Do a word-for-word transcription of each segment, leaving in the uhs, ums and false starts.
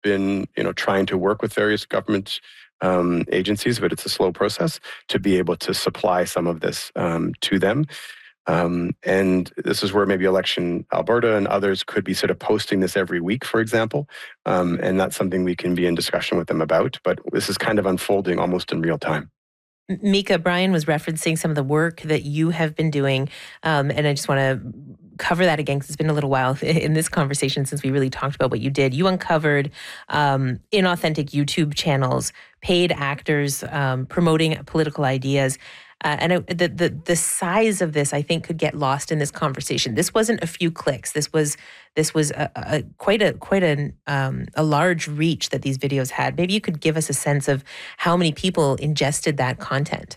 been, you know, trying to work with various government um, agencies, but it's a slow process to be able to supply some of this um, to them. Um, and this is where maybe Election Alberta and others could be sort of posting this every week, for example. Um, and that's something we can be in discussion with them about. But this is kind of unfolding almost in real time. Mika, Brian was referencing some of the work that you have been doing. Um, and I just want to cover that again because it's been a little while in this conversation since we really talked about what you did. You uncovered um, inauthentic YouTube channels, paid actors um, promoting political ideas. Uh, and it, the, the the size of this, I think, could get lost in this conversation. This wasn't a few clicks. This was this was a, a quite a quite a um, a large reach that these videos had. Maybe you could give us a sense of how many people ingested that content.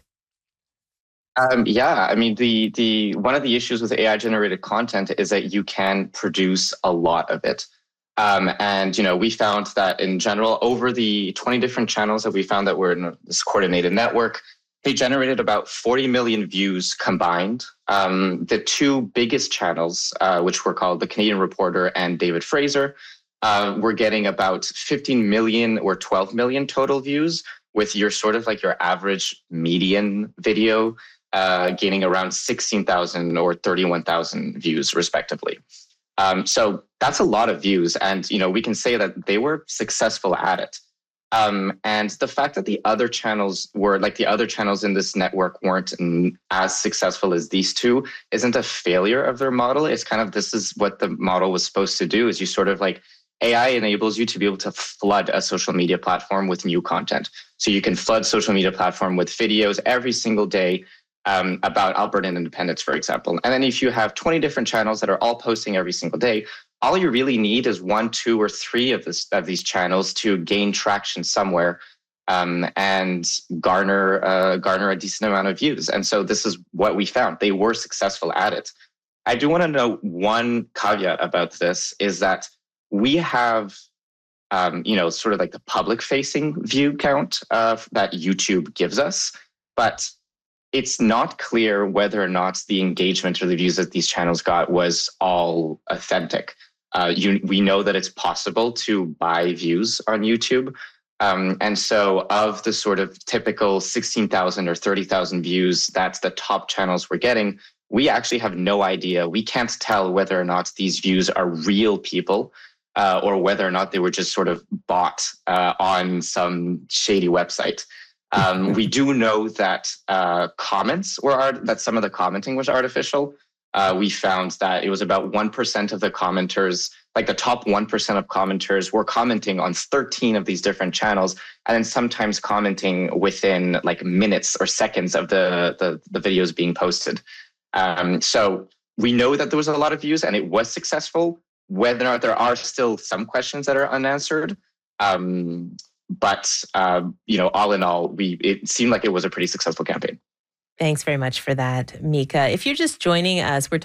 Um, yeah, I mean, the the one of the issues with A I generated content is that you can produce a lot of it. Um, and, you know, we found that in general, over the twenty different channels that we found that were in this coordinated network, they generated about forty million views combined. Um, the two biggest channels, uh, which were called The Canadian Reporter and David Fraser, uh, were getting about fifteen million or twelve million total views, with your sort of like your average median video uh, gaining around sixteen thousand or thirty-one thousand views, respectively. Um, so that's a lot of views. And, you know, we can say that they were successful at it. Um, and the fact that the other channels were like the other channels in this network weren't as successful as these two isn't a failure of their model. It's kind of, this is what the model was supposed to do, is you sort of like, A I enables you to be able to flood a social media platform with new content. So you can flood social media platform with videos every single day um, about Albertan independence, for example. And then if you have twenty different channels that are all posting every single day, all you really need is one, two, or three of this of these channels to gain traction somewhere um, and garner uh, garner a decent amount of views. And so this is what we found. They were successful at it. I do want to note one caveat about this is that we have, um, you know, sort of like the public-facing view count uh, that YouTube gives us, but it's not clear whether or not the engagement or the views that these channels got was all authentic. Uh, you, we know that it's possible to buy views on YouTube. Um, and so of the sort of typical sixteen thousand or thirty thousand views, that's the top channels we're getting, we actually have no idea. We can't tell whether or not these views are real people uh, or whether or not they were just sort of bought uh, on some shady website. Um, we do know that uh, comments were art- that some of the commenting was artificial. Uh, we found that it was about one percent of the commenters, like the top one percent of commenters were commenting on thirteen of these different channels, and then sometimes commenting within like minutes or seconds of the, the, the videos being posted. Um, so we know that there was a lot of views and it was successful. Whether or not there are still some questions that are unanswered. Um, But, uh, you know, all in all, we it seemed like it was a pretty successful campaign. Thanks very much for that, Mika. If you're just joining us, we're